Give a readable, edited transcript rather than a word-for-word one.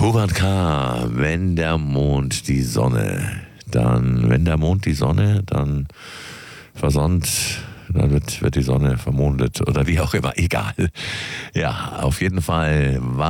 Hubert K., wenn der Mond die Sonne, wenn der Mond die Sonne, dann versonnt, dann wird die Sonne vermondet oder wie auch immer, egal. Ja, auf jeden Fall war